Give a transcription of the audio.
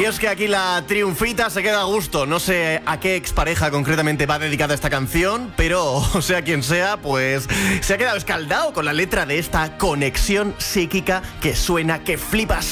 Y es que aquí la triunfita se queda a gusto. No sé a qué expareja concretamente va dedicada esta canción, pero sea quien sea, pues se ha quedado escaldado con la letra de esta conexión psíquica que suena que flipas.